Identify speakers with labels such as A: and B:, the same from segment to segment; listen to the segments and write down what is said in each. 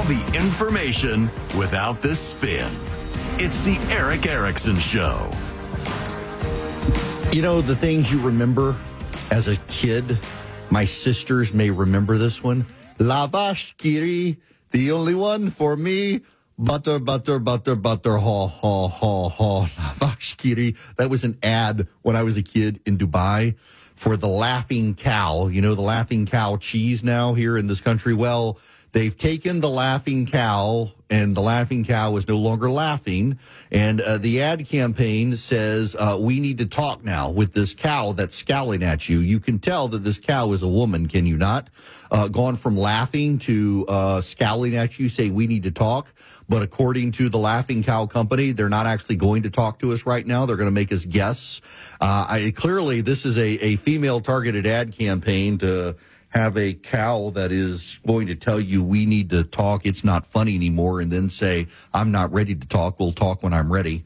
A: the information without the spin. It's the Eric Erickson Show.
B: You know, the things you remember as a kid, my sisters may remember this one. La vache qui rit, the only one for me. Butter, butter, butter, butter, ha, ha, ha, ha. La vache qui rit. That was an ad when I was a kid in Dubai for the Laughing Cow. You know, the Laughing Cow cheese now here in this country. Well, they've taken the Laughing Cow, and the Laughing Cow is no longer laughing. And the ad campaign says, we need to talk now with this cow that's scowling at you. You can tell that this cow is a woman, can you not? Gone from laughing to scowling at you, say we need to talk. But according to the Laughing Cow company, they're not actually going to talk to us right now. They're going to make us guess. Clearly, this is a female-targeted ad campaign to have a cow that is going to tell you we need to talk, it's not funny anymore, and then say, I'm not ready to talk, we'll talk when I'm ready.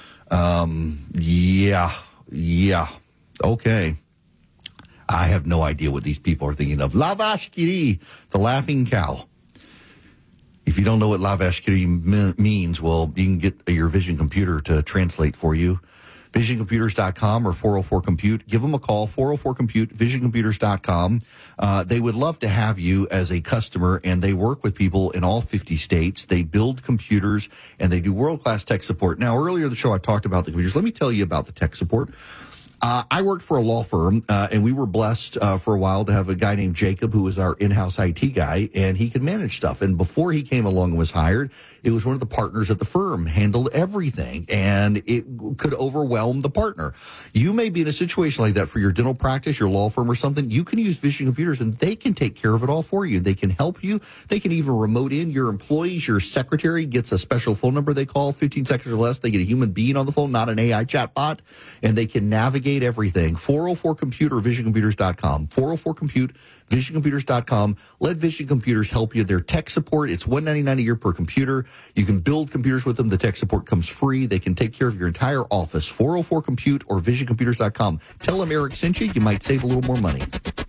B: Yeah. Okay. I have no idea what these people are thinking of. La vache qui rit, the Laughing Cow. If you don't know what la vache qui rit means, well, you can get your Vision computer to translate for you. VisionComputers.com or 404-COMPUTE. Give them a call, 404-COMPUTE, VisionComputers.com. They would love to have you as a customer, and they work with people in all 50 states. They build computers, and they do world-class tech support. Now, earlier in the show, I talked about the computers. Let me tell you about the tech support. I worked for a law firm, and we were blessed for a while to have a guy named Jacob, who was our in-house IT guy, and he could manage stuff. And before he came along and was hired, it was one of the partners at the firm, handled everything, and it could overwhelm the partner. You may be in a situation like that for your dental practice, your law firm or something. You can use Vision Computers, and they can take care of it all for you. They can help you. They can even remote in your employees. Your secretary gets a special phone number they call, 15 seconds or less. They get a human being on the phone, not an AI chatbot, and they can navigate everything. 404-COMPUTE or VisionComputers.com. 404-COMPUTE, VisionComputers.com. Let Vision Computers help you. Their tech support, it's $199 a year per computer. You can build computers with them. The tech support comes free. They can take care of your entire office. 404-COMPUTE or VisionComputers.com. Tell them Eric sent you. You might save a little more money.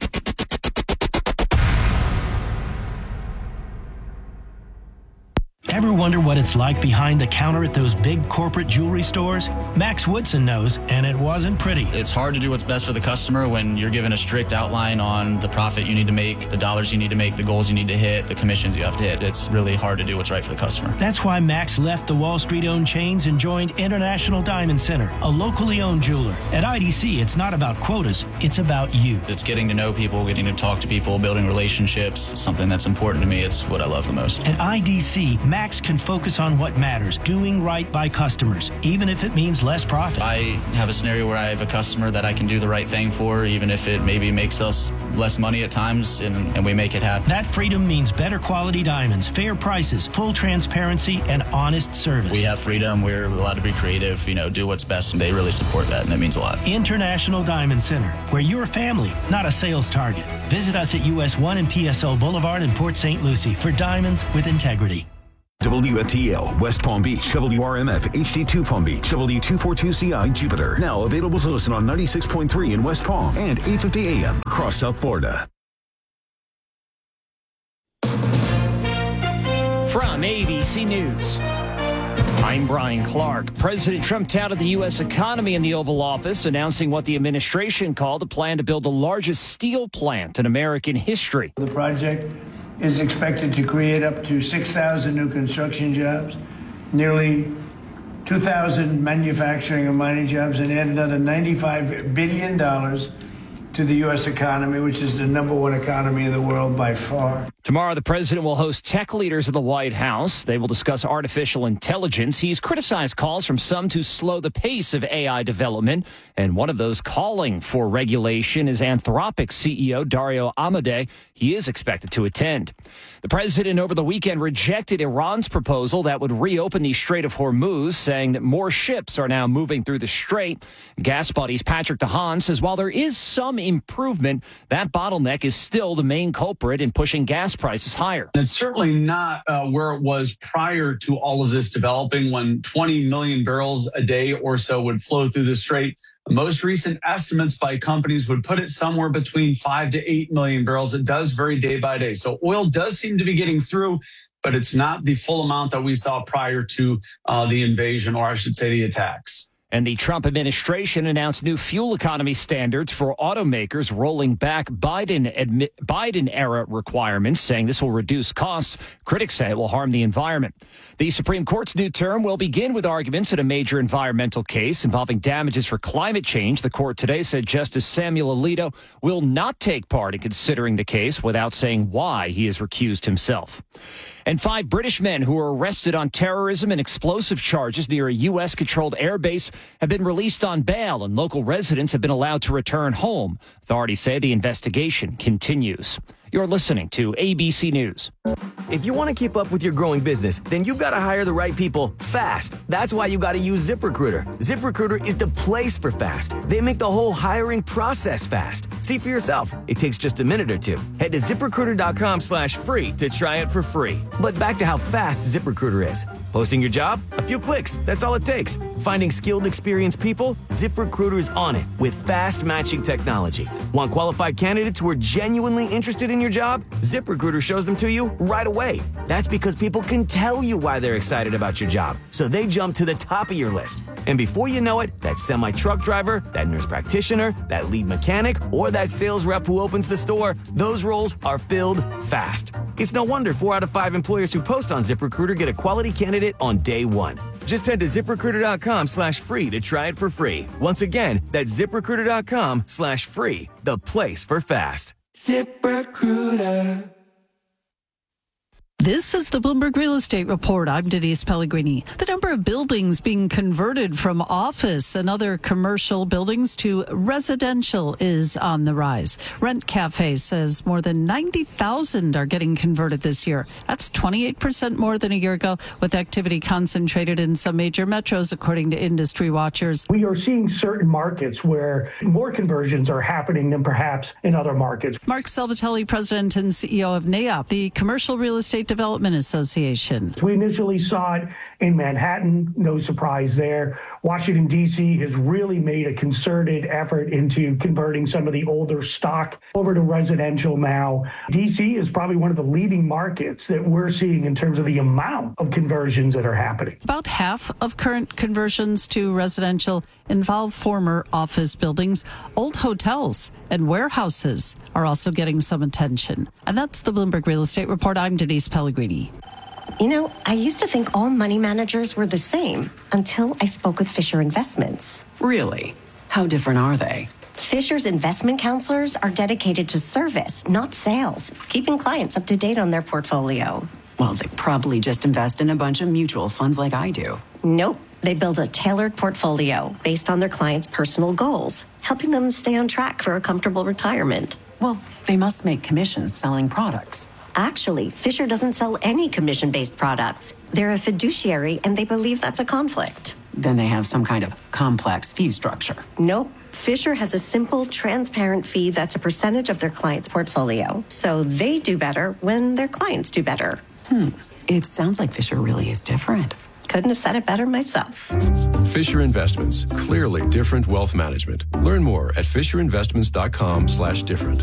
C: Ever wonder what it's like behind the counter at those big corporate jewelry stores? Max Woodson knows, and it wasn't pretty.
D: It's hard to do what's best for the customer when you're given a strict outline on the profit you need to make, the dollars you need to make, the goals you need to hit, the commissions you have to hit. It's really hard to do what's right for the customer.
C: That's why Max left the Wall Street-owned chains and joined International Diamond Center, a locally owned jeweler. At IDC, it's not about quotas, it's about you.
D: It's getting to know people, getting to talk to people, building relationships. It's something that's important to me. It's what I love the most.
C: At IDC, Max can focus on what matters, doing right by customers, even if it means less profit.
D: I have a scenario where I have a customer that I can do the right thing for, even if it maybe makes us less money at times, and we make it happen.
C: That freedom means better quality diamonds, fair prices, full transparency, and honest service.
D: We have freedom. We're allowed to be creative, do what's best. And they really support that, and that means a lot.
C: International Diamond Center, where you're a family, not a sales target. Visit us at US 1 and PSO Boulevard in Port St. Lucie for diamonds with integrity.
E: WFTL, West Palm Beach, WRMF, HD2 Palm Beach, W242CI, Jupiter. Now available to listen on 96.3 in West Palm and 850 AM across South Florida.
F: From ABC News, I'm Brian Clark. President Trump touted the U.S. economy in the Oval Office, announcing what the administration called a plan to build the largest steel plant in American history.
G: The project is expected to create up to 6,000 new construction jobs, nearly 2,000 manufacturing and mining jobs, and add another $95 billion to the U.S. economy, which is the #1 economy in the world by far.
F: Tomorrow, the president will host tech leaders at the White House. They will discuss artificial intelligence. He's criticized calls from some to slow the pace of AI development. And one of those calling for regulation is Anthropic CEO Dario Amodei. He is expected to attend. The president over the weekend rejected Iran's proposal that would reopen the Strait of Hormuz, saying that more ships are now moving through the strait. Gas Buddy's Patrick DeHaan says while there is some improvement, that bottleneck is still the main culprit in pushing gas prices higher.
H: It's certainly not where it was prior to all of this developing, when 20 million barrels a day or so would flow through the strait. Most recent estimates by companies would put it somewhere between 5 to 8 million barrels. It does vary day by day. So oil does seem to be getting through, but it's not the full amount that we saw prior to the invasion, or I should say the attacks.
F: And the Trump administration announced new fuel economy standards for automakers, rolling back Biden-era requirements, saying this will reduce costs. Critics say it will harm the environment. The Supreme Court's new term will begin with arguments in a major environmental case involving damages for climate change. The court today said Justice Samuel Alito will not take part in considering the case without saying why he has recused himself. And 5 British men who were arrested on terrorism and explosive charges near a U.S.-controlled airbase have been released on bail, and local residents have been allowed to return home. Authorities say the investigation continues. You're listening to ABC News.
I: If you want to keep up with your growing business, then you've got to hire the right people fast. That's why you got to use ZipRecruiter. ZipRecruiter is the place for fast. They make the whole hiring process fast. See for yourself. It takes just a minute or two. Head to ZipRecruiter.com/free to try it for free. But back to how fast ZipRecruiter is. Posting your job? A few clicks. That's all it takes. Finding skilled, experienced people? ZipRecruiter's on it with fast matching technology. Want qualified candidates who are genuinely interested in your job? ZipRecruiter shows them to you right away. That's because people can tell you why they're excited about your job, so they jump to the top of your list. And before you know it, that semi-truck driver, that nurse practitioner, that lead mechanic, or that sales rep who opens the store, those roles are filled fast. It's no wonder 4 out of 5 employers who post on ZipRecruiter get a quality candidate on day one. Just head to ZipRecruiter.com/free to try it for free. Once again, that's ZipRecruiter.com/free, the place for fast. ZipRecruiter.
J: This is the Bloomberg Real Estate Report. I'm Denise Pellegrini. The number of buildings being converted from office and other commercial buildings to residential is on the rise. Rent Cafe says more than 90,000 are getting converted this year. That's 28% more than a year ago, with activity concentrated in some major metros, according to industry watchers.
K: We are seeing certain markets where more conversions are happening than perhaps in other markets.
J: Mark Salvatelli, president and CEO of NAIOP, the Commercial Real Estate Development Association.
K: We initially saw it in Manhattan, no surprise there. Washington, D.C. has really made a concerted effort into converting some of the older stock over to residential now. D.C. is probably one of the leading markets that we're seeing in terms of the amount of conversions that are happening.
J: About half of current conversions to residential involve former office buildings. Old hotels and warehouses are also getting some attention. And that's the Bloomberg Real Estate Report. I'm Denise Pellegrini.
L: You know, I used to think all money managers were the same until I spoke with Fisher Investments.
M: Really? How different are they?
L: Fisher's investment counselors are dedicated to service, not sales, keeping clients up to date on their portfolio.
M: Well, they probably just invest in a bunch of mutual funds like I do.
L: Nope. They build a tailored portfolio based on their clients' personal goals, helping them stay on track for a comfortable retirement.
M: Well, they must make commissions selling products.
L: Actually, Fisher doesn't sell any commission-based products. They're a fiduciary, and they believe that's a conflict.
M: Then they have some kind of complex fee structure.
L: Nope. Fisher has a simple, transparent fee that's a percentage of their client's portfolio. So they do better when their clients do better.
M: It sounds like Fisher really is different.
L: Couldn't have said it better myself.
N: Fisher Investments. Clearly different wealth management. Learn more at FisherInvestments.com/different.